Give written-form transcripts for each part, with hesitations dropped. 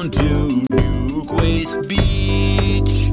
down to Duke Waste Beach.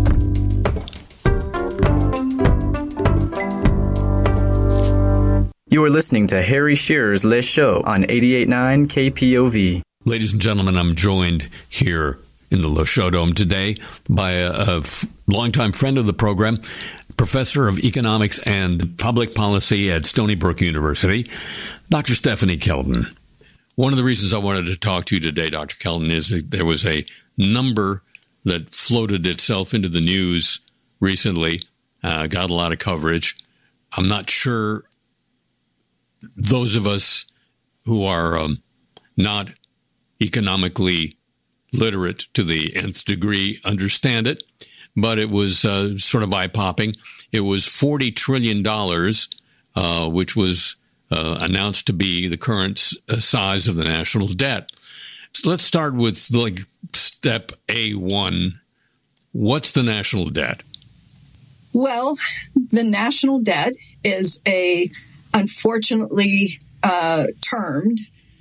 You are listening to Harry Shearer's Les Show on 88.9 KPOV. Ladies and gentlemen, I'm joined here in the Le Show Dome today by a longtime friend of the program, professor of economics and public policy at Stony Brook University, Dr. Stephanie Kelton. One of the reasons I wanted to talk to you today, Dr. Kelton, is that there was a number that floated itself into the news recently, got a lot of coverage. I'm not sure those of us who are not economically literate to the nth degree understand it, but it was sort of eye-popping. It was $40 trillion, which was announced to be the current size of the national debt. So let's start with step A1. What's the national debt? Well, the national debt is a unfortunately termed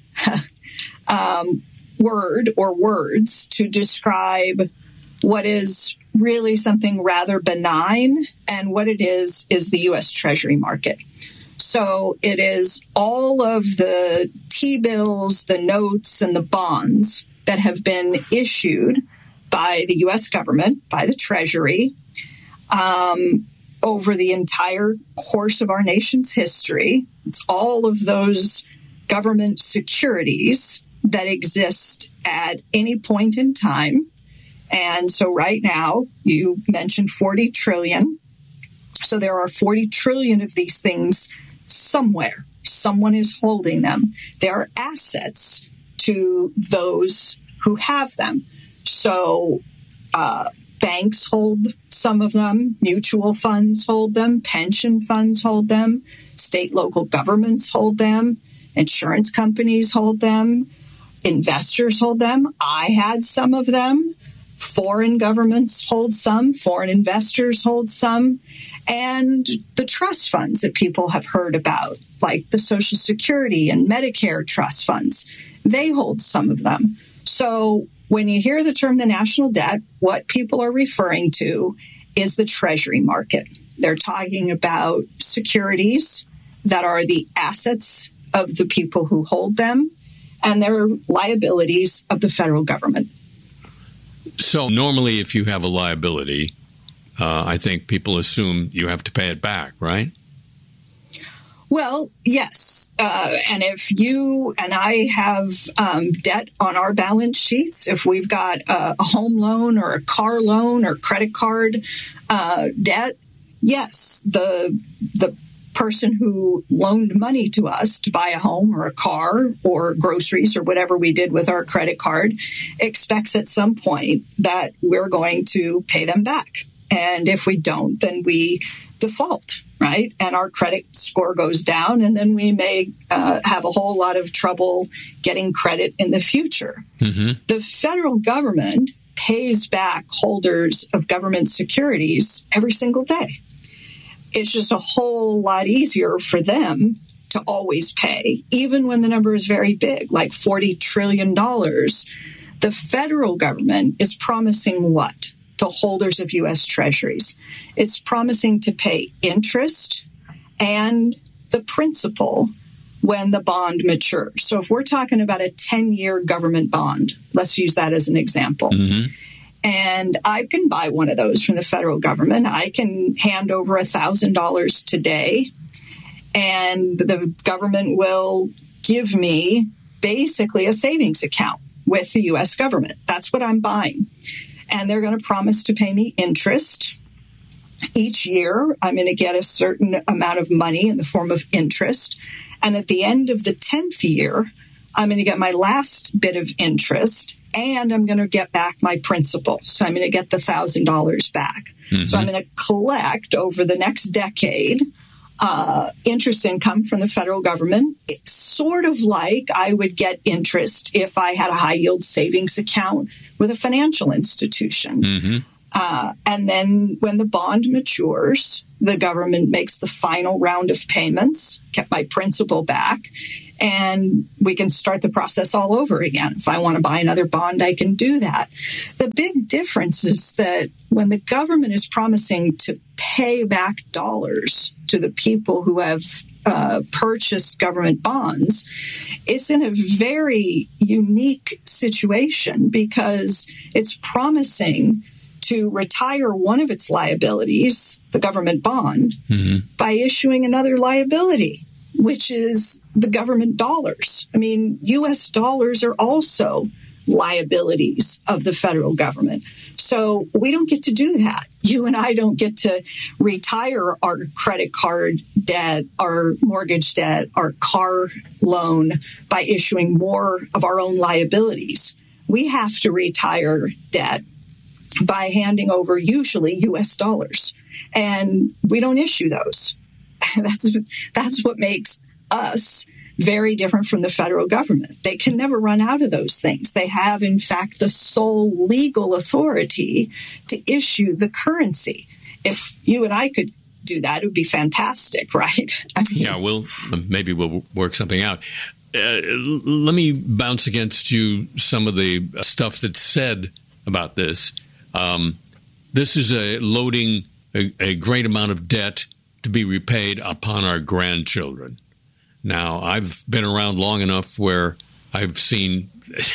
word or words to describe what is really something rather benign, and what it is the U.S. Treasury market. So it is all of the T-bills, the notes, and the bonds that have been issued by the U.S. government, by the Treasury, over the entire course of our nation's history. It's all of those government securities that exist at any point in time. And so right now, you mentioned 40 trillion. So there are 40 trillion of these things somewhere. Someone is holding them. They are assets to those who have them. So banks hold some of them, mutual funds hold them, pension funds hold them, state, local governments hold them, insurance companies hold them, investors hold them. I had some of them. Foreign governments hold some, foreign investors hold some, and the trust funds that people have heard about, like the Social Security and Medicare trust funds, they hold some of them. So when you hear the term the national debt, what people are referring to is the Treasury market. They're talking about securities that are the assets of the people who hold them, and they're liabilities of the federal government. So normally if you have a liability, I think people assume you have to pay it back, right? Well, yes. And if you and I have debt on our balance sheets, if we've got a home loan or a car loan or credit card debt, yes, the person who loaned money to us to buy a home or a car or groceries or whatever we did with our credit card expects at some point that we're going to pay them back. And if we don't, then we default, right? And our credit score goes down, and then we may have a whole lot of trouble getting credit in the future. Mm-hmm. The federal government pays back holders of government securities every single day. It's just a whole lot easier for them to always pay, even when the number is very big, like $40 trillion. The federal government is promising what to holders of U.S. Treasuries? It's promising to pay interest and the principal when the bond matures. So if we're talking about a 10-year government bond, let's use that as an example. Mm-hmm. And I can buy one of those from the federal government. I can hand over $1,000 today, and the government will give me basically a savings account with the U.S. government. That's what I'm buying. And they're going to promise to pay me interest. Each year, I'm going to get a certain amount of money in the form of interest. And at the end of the 10th year, I'm going to get my last bit of interest, and I'm going to get back my principal. So I'm going to get the $1,000 back. Mm-hmm. So I'm going to collect over the next decade interest income from the federal government. It's sort of like I would get interest if I had a high yield savings account with a financial institution. Mm-hmm. And then when the bond matures, the government makes the final round of payments, get my principal back, and we can start the process all over again. If I want to buy another bond, I can do that. The big difference is that when the government is promising to pay back dollars to the people who have purchased government bonds, it's in a very unique situation because it's promising to retire one of its liabilities, the government bond, by issuing another liability, which is the government dollars. I mean, U.S. dollars are also liabilities of the federal government. So we don't get to do that. You and I don't get to retire our credit card debt, our mortgage debt, our car loan by issuing more of our own liabilities. We have to retire debt by handing over usually U.S. dollars. And we don't issue those. That's what makes us very different from the federal government. They can never run out of those things. They have, in fact, the sole legal authority to issue the currency. If you and I could do that, it would be fantastic, right? I mean, maybe we'll work something out. Let me bounce against you some of the stuff that's said about this. This is loading a great amount of debt to be repaid upon our grandchildren. Now, I've been around long enough where I've seen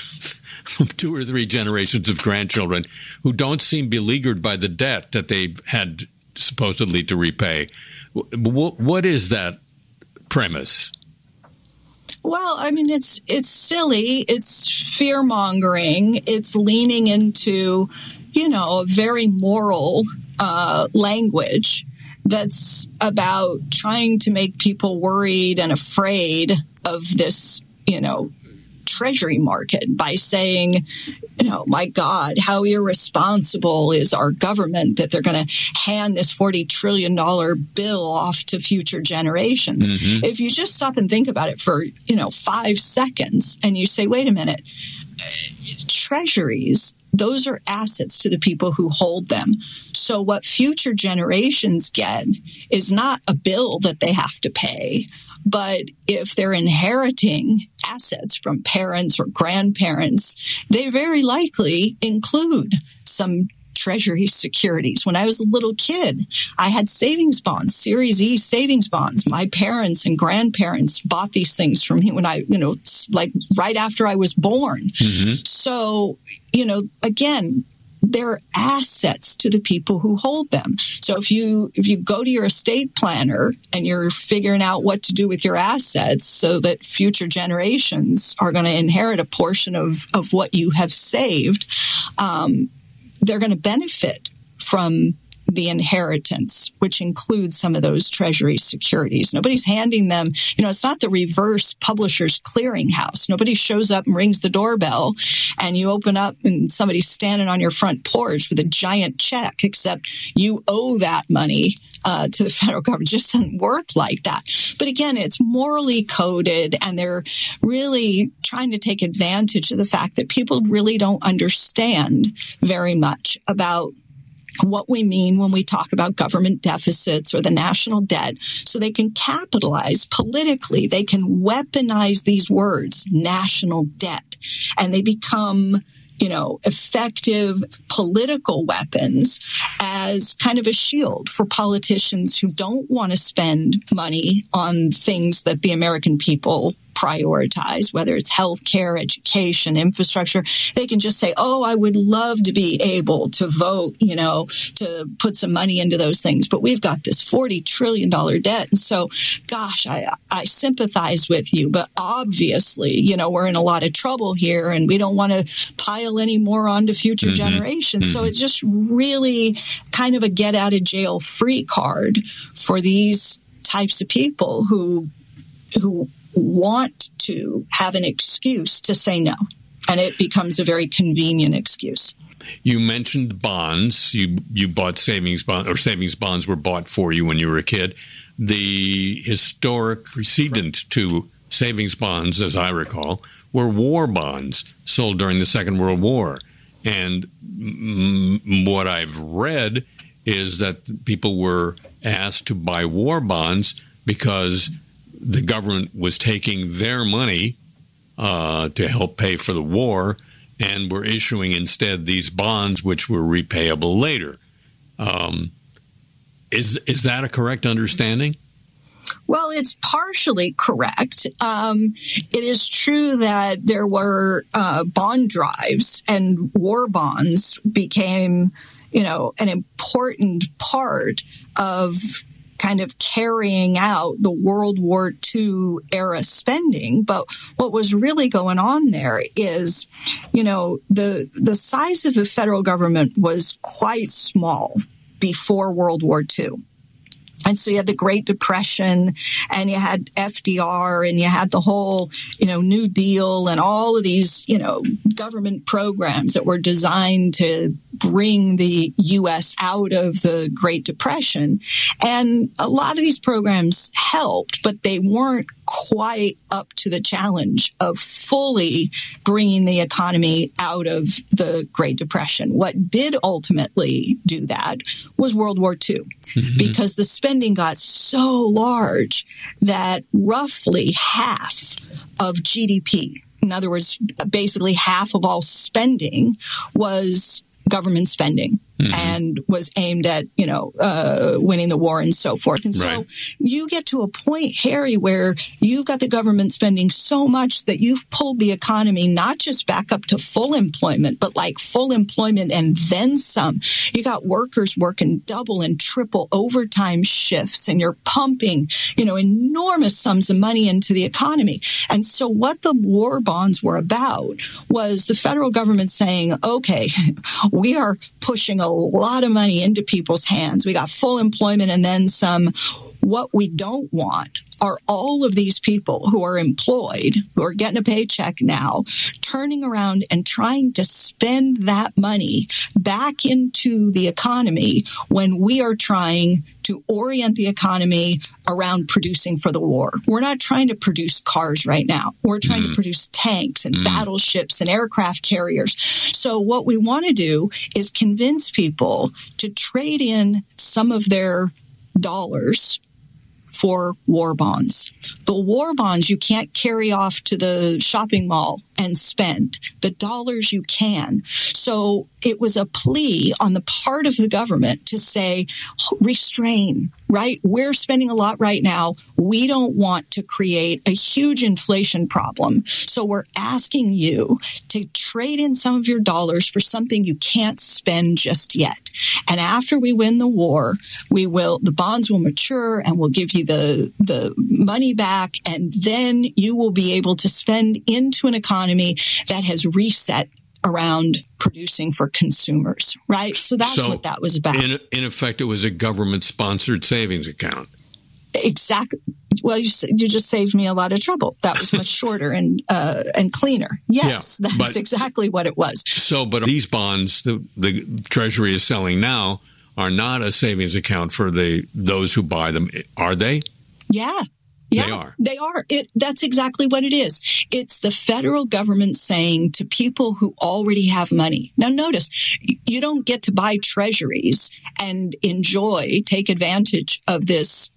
2 or 3 generations of grandchildren who don't seem beleaguered by the debt that they've had supposedly to repay. What is that premise? Well, I mean, it's silly. It's fear-mongering. It's leaning into, a very moral language that's about trying to make people worried and afraid of this, treasury market by saying, my God, how irresponsible is our government that they're going to hand this $40 trillion bill off to future generations. Mm-hmm. If you just stop and think about it for, 5 seconds and you say, wait a minute, treasuries, those are assets to the people who hold them. So what future generations get is not a bill that they have to pay, but if they're inheriting assets from parents or grandparents, they very likely include some treasury securities. When I was a little kid, I had savings bonds, Series E savings bonds. My parents and grandparents bought these things from me when I, like right after I was born. Mm-hmm. So, again, they're assets to the people who hold them. So if you go to your estate planner and you're figuring out what to do with your assets so that future generations are going to inherit a portion of what you have saved, they're going to benefit from the inheritance, which includes some of those treasury securities. Nobody's handing them, it's not the reverse publishers clearinghouse. Nobody shows up and rings the doorbell and you open up and somebody's standing on your front porch with a giant check, except you owe that money to the federal government. It just doesn't work like that. But again, it's morally coded, and they're really trying to take advantage of the fact that people really don't understand very much about what we mean when we talk about government deficits or the national debt, so they can capitalize politically. They can weaponize these words, national debt, and they become, effective political weapons as kind of a shield for politicians who don't want to spend money on things that the American people prioritize, whether it's healthcare, education, infrastructure. They can just say, oh, I would love to be able to vote, to put some money into those things. But we've got this $40 trillion debt. And so, gosh, I sympathize with you. But obviously, we're in a lot of trouble here and we don't want to pile any more onto future generations. Mm-hmm. So it's just really kind of a get out of jail free card for these types of people who want to have an excuse to say no. And it becomes a very convenient excuse. You mentioned bonds. You bought savings bonds, or savings bonds were bought for you when you were a kid. The historic precedent to savings bonds, as I recall, were war bonds sold during the Second World War. And what I've read is that people were asked to buy war bonds because the government was taking their money to help pay for the war, and were issuing instead these bonds, which were repayable later. Is that a correct understanding? Well, it's partially correct. It is true that there were bond drives, and war bonds became, an important part of kind of carrying out the World War II era spending. But what was really going on there is, the size of the federal government was quite small before World War II. And so you had the Great Depression, and you had FDR, and you had the whole, New Deal, and all of these, government programs that were designed to bring the U.S. out of the Great Depression. And a lot of these programs helped, but they weren't quite up to the challenge of fully bringing the economy out of the Great Depression. What did ultimately do that was World War II, because the spending got so large that roughly half of GDP, in other words, basically half of all spending, was government spending and was aimed at, winning the war and so forth. And so you get to a point, Harry, where you've got the government spending so much that you've pulled the economy not just back up to full employment, but like full employment and then some. You got workers working double and triple overtime shifts, and you're pumping, enormous sums of money into the economy. And so what the war bonds were about was the federal government saying, okay, we are pushing a lot of money into people's hands. We got full employment and then some. What we don't want are all of these people who are employed, who are getting a paycheck now, turning around and trying to spend that money back into the economy when we are trying to orient the economy around producing for the war. We're not trying to produce cars right now. We're trying to produce tanks and battleships and aircraft carriers. So what we want to do is convince people to trade in some of their dollars for war bonds. The war bonds you can't carry off to the shopping mall and spend. The dollars you can. So it was a plea on the part of the government to say, restrain, right? We're spending a lot right now. We don't want to create a huge inflation problem. So we're asking you to trade in some of your dollars for something you can't spend just yet. And after we win the war, the bonds will mature and we'll give you the money back. And then you will be able to spend into an economy that has reset around producing for consumers, right? So that's what that was about. In effect, it was a government-sponsored savings account. Exactly. Well, you just saved me a lot of trouble. That was much shorter and cleaner. Yes, that's exactly what it was. So, but these bonds the Treasury is selling now are not a savings account for those who buy them, are they? Yeah. Yeah, they are. That's exactly what it is. It's the federal government saying to people who already have money. Now, notice, you don't get to buy treasuries and take advantage of this,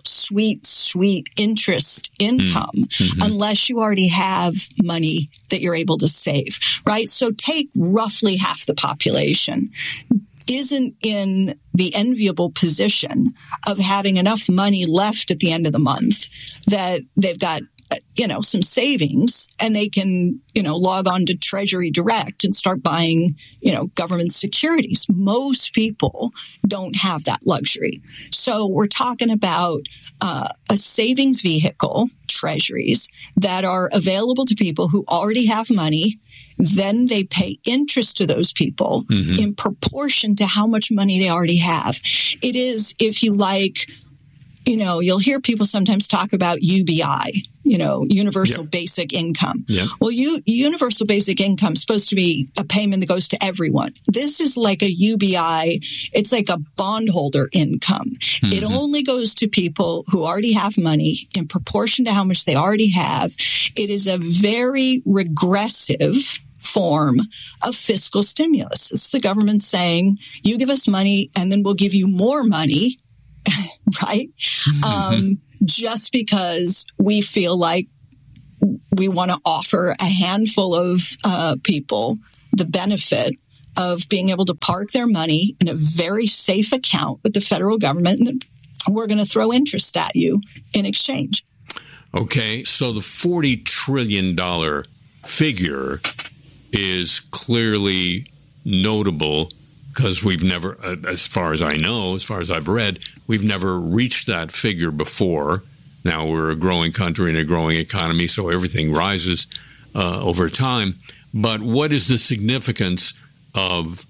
sweet interest income unless you already have money that you're able to save, right? So take roughly half the population isn't in the enviable position of having enough money left at the end of the month that they've got, some savings and they can, log on to Treasury Direct and start buying, government securities. Most people don't have that luxury. So we're talking about a savings vehicle, treasuries, that are available to people who already have money. Then they pay interest to those people in proportion to how much money they already have. It is, if you like, you'll hear people sometimes talk about UBI, universal basic income. Yeah. Well, universal basic income is supposed to be a payment that goes to everyone. This is like a UBI. It's like a bondholder income. It only goes to people who already have money in proportion to how much they already have. It is a very regressive form of fiscal stimulus. It's the government saying, you give us money and then we'll give you more money, right? just because we feel like we want to offer a handful of people the benefit of being able to park their money in a very safe account with the federal government, and we're going to throw interest at you in exchange. Okay, so the $40 trillion figure is clearly notable because we've never, as far as I know, as far as I've read, we've never reached that figure before. Now we're a growing country and a growing economy, so everything rises over time. But what is the significance of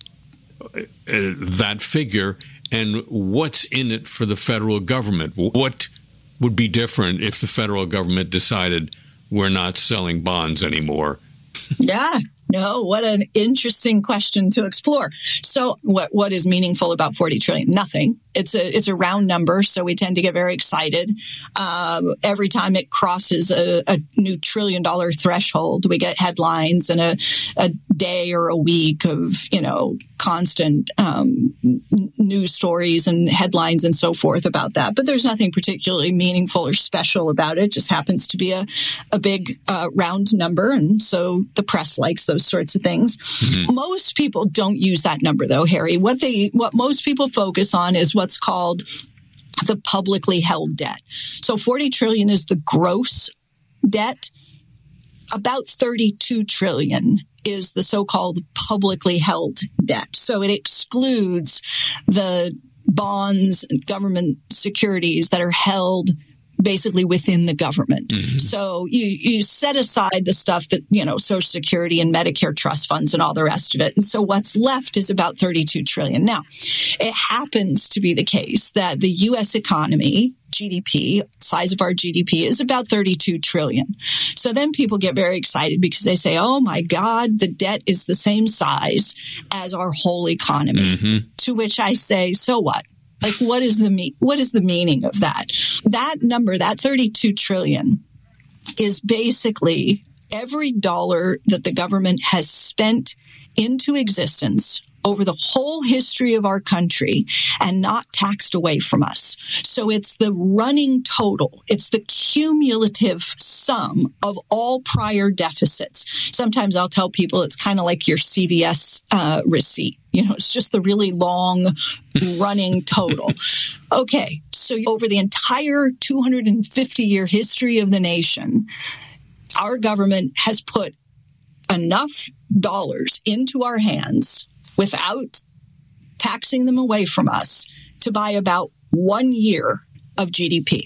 that figure, and what's in it for the federal government? What would be different if the federal government decided we're not selling bonds anymore? Yeah. No, what an interesting question to explore. So what is meaningful about 40 trillion? Nothing. It's a round number, so we tend to get very excited. Every time it crosses a new $1 trillion threshold, we get headlines and a day or a week of, constant news stories and headlines and so forth about that. But there's nothing particularly meaningful or special about it. It just happens to be a big round number, and so the press likes those sorts of things. Mm-hmm. Most people don't use that number, though, Harry. What most people focus on is what's called the publicly held debt. So 40 trillion is the gross debt. About 32 trillion is the so-called publicly held debt. So it excludes the bonds and government securities that are held basically within the government. Mm-hmm. So you set aside the stuff that, Social Security and Medicare trust funds and all the rest of it. And so what's left is about 32 trillion. Now, it happens to be the case that the U.S. economy, GDP, size of our GDP is about 32 trillion. So then people get very excited because they say, oh my God, the debt is the same size as our whole economy. Mm-hmm. To which I say, so what? Like, what is the meaning of that? That number, that 32 trillion, is basically every dollar that the government has spent into existence over the whole history of our country and not taxed away from us. So it's the running total. It's the cumulative sum of all prior deficits. Sometimes I'll tell people it's kind of like your CVS receipt. It's just the really long running total. Okay, so over the entire 250-year history of the nation, our government has put enough dollars into our hands without taxing them away from us to buy about 1 year of GDP.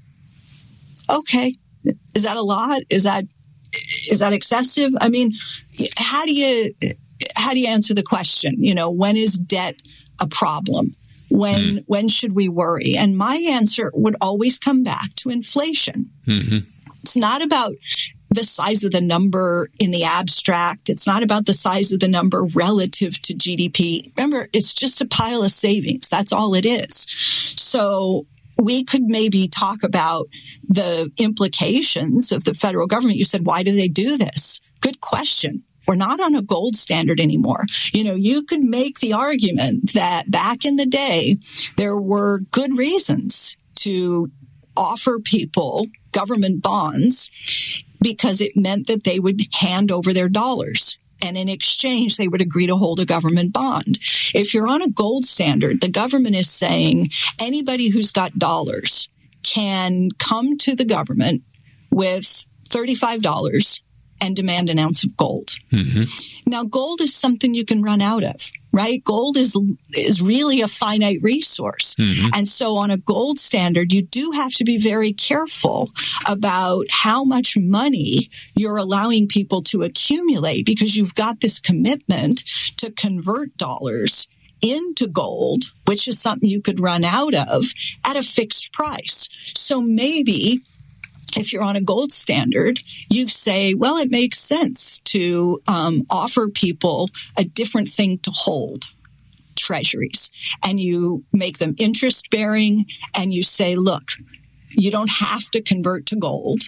Okay. Is that a lot? Is that excessive? I mean, how do you answer the question? When is debt a problem? When should we worry? And my answer would always come back to inflation. Mm-hmm. It's not about the size of the number in the abstract. It's not about the size of the number relative to GDP. Remember, it's just a pile of savings. That's all it is. So we could maybe talk about the implications of the federal government. You said, why do they do this? Good question. We're not on a gold standard anymore. You could make the argument that back in the day, there were good reasons to offer people government bonds because it meant that they would hand over their dollars. And in exchange, they would agree to hold a government bond. If you're on a gold standard, the government is saying anybody who's got dollars can come to the government with $35 and demand an ounce of gold. Mm-hmm. Now, gold is something you can run out of, right? Gold is really a finite resource. Mm-hmm. And so on a gold standard, you do have to be very careful about how much money you're allowing people to accumulate because you've got this commitment to convert dollars into gold, which is something you could run out of at a fixed price. So maybe if you're on a gold standard, you say, well, it makes sense to offer people a different thing to hold, treasuries. And you make them interest bearing and you say, look, you don't have to convert to gold.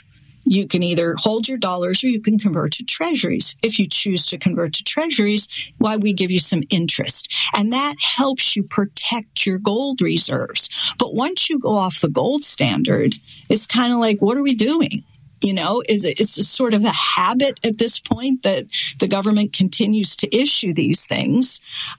You can either hold your dollars or you can convert to treasuries. If you choose to convert to treasuries, why, we give you some interest. And that helps you protect your gold reserves. But once you go off the gold standard, it's kind of like, what are we doing? It's a sort of a habit at this point that the government continues to issue these things.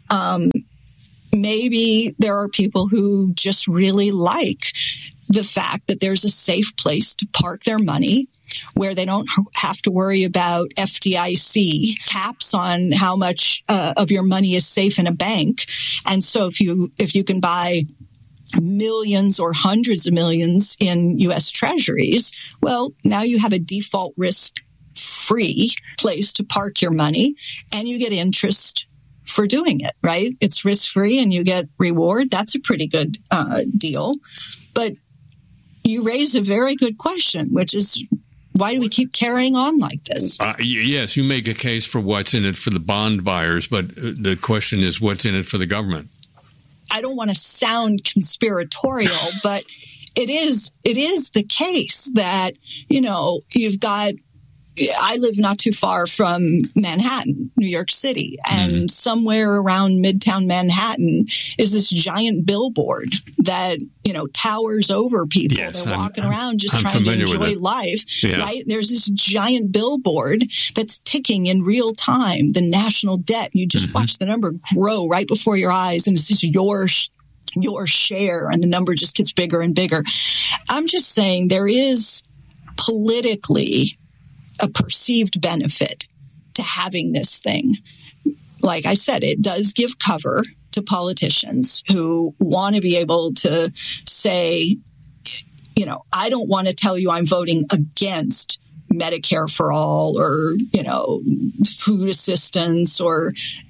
Maybe there are people who just really like the fact that there's a safe place to park their money, where they don't have to worry about FDIC caps on how much of your money is safe in a bank. And so if you can buy millions or hundreds of millions in U.S. treasuries, well, now you have a default risk-free place to park your money, and you get interest for doing it, right? It's risk-free and you get reward. That's a pretty good deal. But you raise a very good question, which is, why do we keep carrying on like this? Yes, you make a case for what's in it for the bond buyers, but the question is, what's in it for the government? I don't want to sound conspiratorial, but it is the case that, you've got, I live not too far from Manhattan, New York City, and somewhere around Midtown Manhattan is this giant billboard that, towers over people. Yes, they're walking around just trying to enjoy life, right? There's this giant billboard that's ticking in real time, the national debt. You just watch the number grow right before your eyes, and it's just your share, and the number just gets bigger and bigger. I'm just saying there is politically a perceived benefit to having this thing. Like I said, it does give cover to politicians who want to be able to say, I don't want to tell you I'm voting against Medicare for all, or, food assistance, or,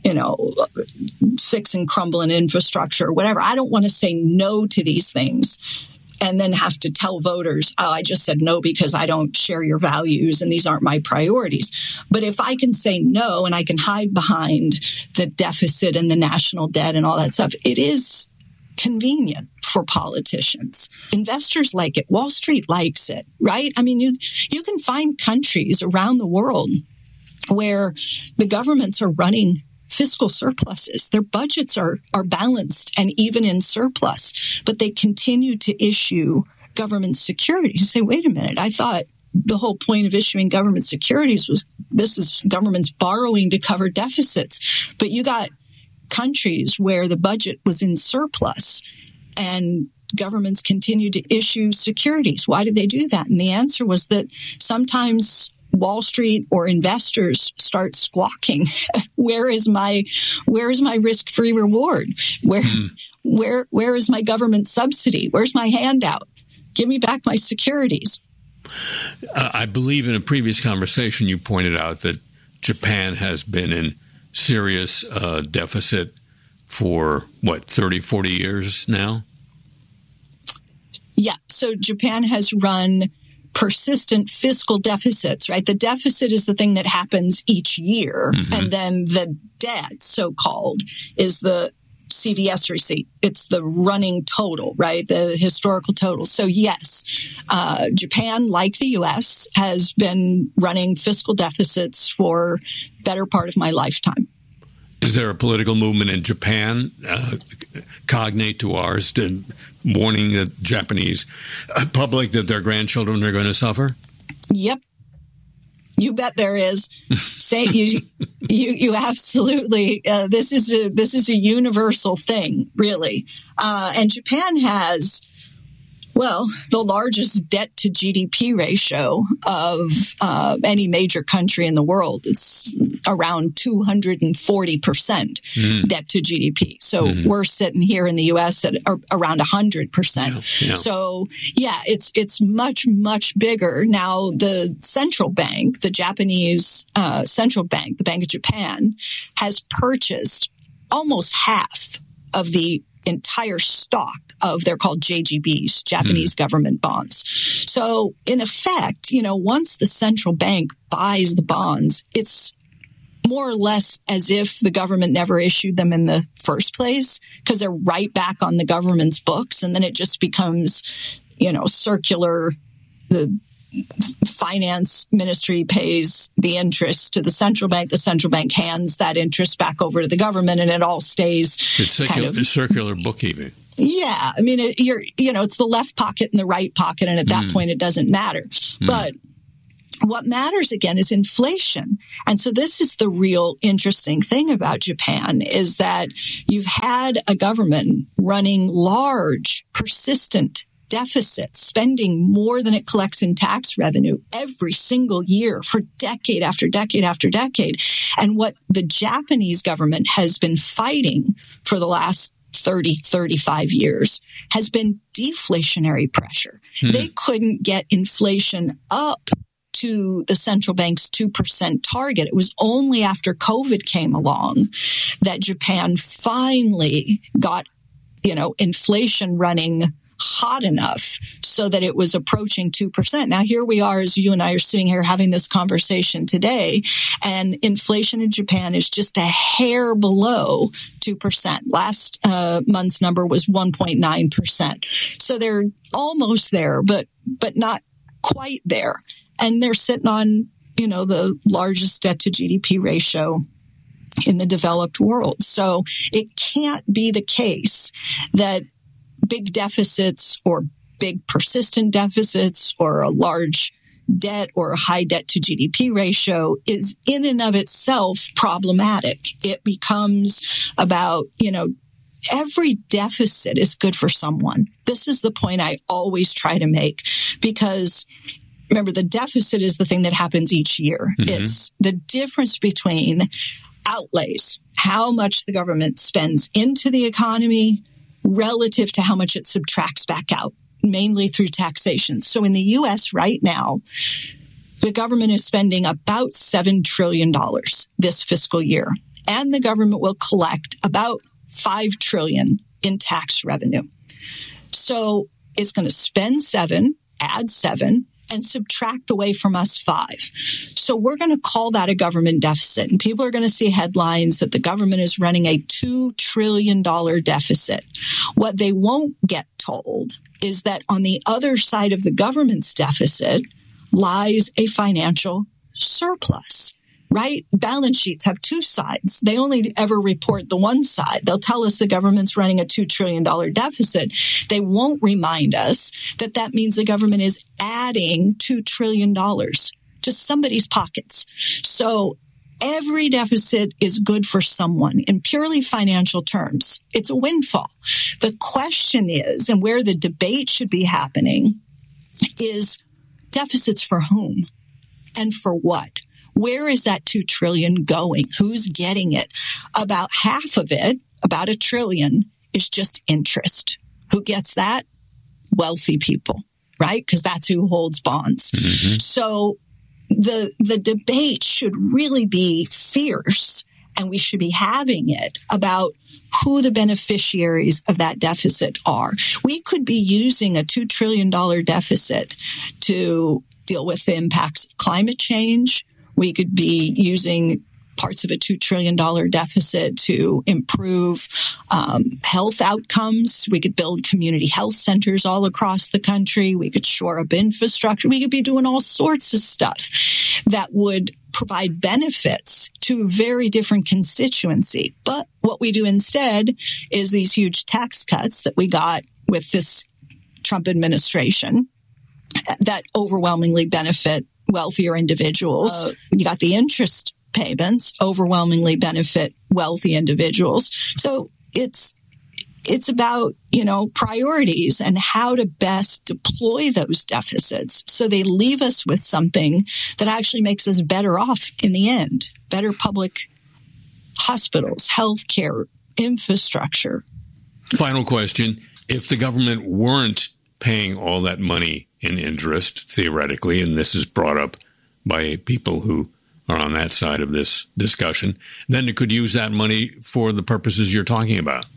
fixing crumbling infrastructure, whatever. I don't want to say no to these things and then have to tell voters, oh, I just said no because I don't share your values and these aren't my priorities. But if I can say no and I can hide behind the deficit and the national debt and all that stuff, it is convenient for politicians. Investors like it. Wall Street likes it, right? I mean, you can find countries around the world where the governments are running fiscal surpluses. Their budgets are balanced and even in surplus, but they continue to issue government securities. You say, wait a minute, I thought the whole point of issuing government securities was this is governments borrowing to cover deficits. But you got countries where the budget was in surplus and governments continued to issue securities. Why did they do that? And the answer was that sometimes Wall Street or investors start squawking. Where is my risk-free reward? Where is my government subsidy? Where's my handout? Give me back my securities. I believe in a previous conversation you pointed out that Japan has been in serious deficit for, 30, 40 years now? Yeah. So Japan has run persistent fiscal deficits, right? The deficit is the thing that happens each year. And then the debt, so-called, is the CVS receipt. It's the running total, right? The historical total. So yes, Japan, like the U.S., has been running fiscal deficits for better part of my lifetime. Is there a political movement in Japan, cognate to ours, warning the Japanese public that their grandchildren are going to suffer? Yep. You bet there is. Say you absolutely. This is a universal thing, really. And Japan has, the largest debt to GDP ratio of any major country in the world. It's around 240% debt to GDP. So we're sitting here in the U.S. at around 100%. Yeah. So it's much, much bigger. Now, the central bank, the Japanese central bank, the Bank of Japan, has purchased almost half of the entire stock of, they're called JGBs, Japanese government bonds. So in effect, once the central bank buys the bonds, it's more or less as if the government never issued them in the first place, because they're right back on the government's books. And then it just becomes, circular, the finance ministry pays the interest to the central bank. The central bank hands that interest back over to the government, and it all stays it's circular bookkeeping. Yeah. I mean, it's the left pocket and the right pocket. And at that point, it doesn't matter. But what matters, again, is inflation. And so this is the real interesting thing about Japan, is that you've had a government running large, persistent deficits, spending more than it collects in tax revenue every single year for decade after decade after decade. And what the Japanese government has been fighting for the last 30, 35 years has been deflationary pressure. They couldn't get inflation up to the central bank's 2% target. It was only after COVID came along that Japan finally got, inflation running hot enough so that it was approaching 2%. Now, here we are, as you and I are sitting here having this conversation today, and inflation in Japan is just a hair below 2%. Last month's number was 1.9%. So they're almost there, but not quite there. And they're sitting on, the largest debt to GDP ratio in the developed world. So it can't be the case that big deficits or big persistent deficits or a large debt or a high debt to GDP ratio is in and of itself problematic. It becomes about, every deficit is good for someone. This is the point I always try to make, because remember, the deficit is the thing that happens each year. It's the difference between outlays, how much the government spends into the economy relative to how much it subtracts back out, mainly through taxation. So in the U.S. right now, the government is spending about $7 trillion this fiscal year, and the government will collect about $5 trillion in tax revenue. So it's going to spend 7, add 7, and subtract away from us 5. So we're going to call that a government deficit. And people are going to see headlines that the government is running a $2 trillion deficit. What they won't get told is that on the other side of the government's deficit lies a financial surplus. Right? Balance sheets have two sides. They only ever report the one side. They'll tell us the government's running a $2 trillion deficit. They won't remind us that that means the government is adding $2 trillion to somebody's pockets. So every deficit is good for someone in purely financial terms. It's a windfall. The question is, and where the debate should be happening, is deficits for whom and for what? Where is that $2 trillion going? Who's getting it? About half of it, about $1 trillion, is just interest. Who gets that? Wealthy people, right? Because that's who holds bonds. So the debate should really be fierce, and we should be having it about who the beneficiaries of that deficit are. We could be using a $2 trillion deficit to deal with the impacts of climate change. We could be using parts of a $2 trillion deficit to improve health outcomes. We could build community health centers all across the country. We could shore up infrastructure. We could be doing all sorts of stuff that would provide benefits to a very different constituency. But what we do instead is these huge tax cuts that we got with this Trump administration that overwhelmingly benefit wealthier individuals. You got the interest payments overwhelmingly benefit wealthy individuals. So it's about, priorities and how to best deploy those deficits so they leave us with something that actually makes us better off in the end. Better public hospitals, healthcare, infrastructure. Final question. If the government weren't paying all that money in interest, theoretically, and this is brought up by people who are on that side of this discussion, then it could use that money for the purposes you're talking about.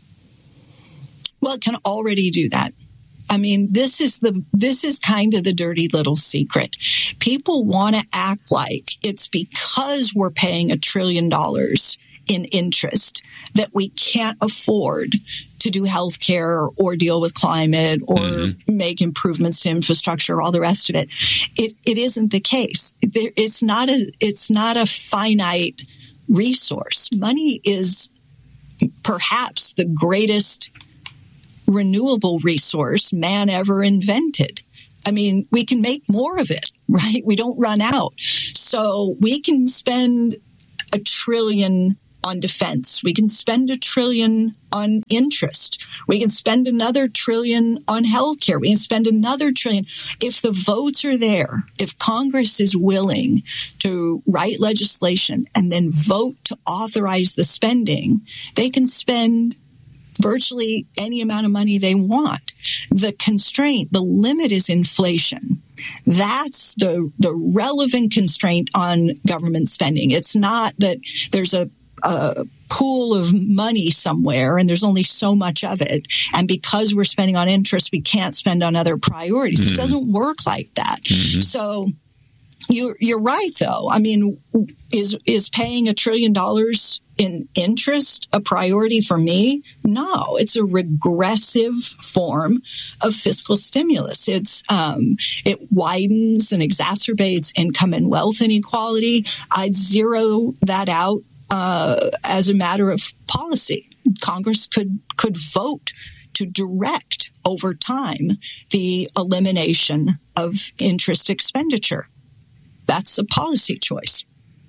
Well, it can already do that. I mean, this is kind of the dirty little secret. People want to act like it's because we're paying $1 trillion in interest that we can't afford to do healthcare or deal with climate or make improvements to infrastructure, all the rest of it. It isn't the case. It's not a finite resource. Money is perhaps the greatest renewable resource man ever invented. I mean, we can make more of it, right? We don't run out. So we can spend $1 trillion on defense. We can spend $1 trillion on interest. We can spend another $1 trillion on healthcare. We can spend another $1 trillion. If the votes are there, if Congress is willing to write legislation and then vote to authorize the spending, they can spend virtually any amount of money they want. The constraint, the limit is inflation. That's the relevant constraint on government spending. It's not that there's a pool of money somewhere and there's only so much of it. And because we're spending on interest, we can't spend on other priorities. It doesn't work like that. So you're right, though. I mean, is paying $1 trillion in interest a priority for me? No, it's a regressive form of fiscal stimulus. It widens and exacerbates income and wealth inequality. I'd zero that out as a matter of policy. Congress could vote to direct over time the elimination of interest expenditure. That's a policy choice.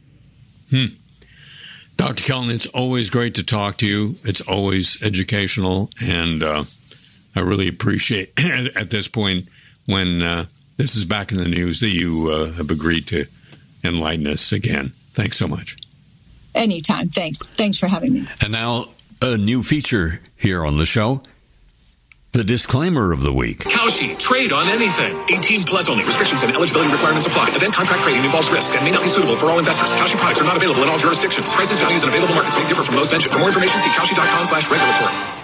Dr. Kelton, it's always great to talk to you. It's always educational, and I really appreciate at this point when this is back in the news that you have agreed to enlighten us again. Thanks so much. Anytime. Thanks for having me. And now a new feature here on the show, the disclaimer of the week. Kalshi, trade on anything. 18 plus only. Restrictions and eligibility requirements apply. Event contract trading involves risk and may not be suitable for all investors. Kalshi products are not available in all jurisdictions. Prices, values, and available markets may differ from those mentioned. For more information, see Kalshi.com/regulatory.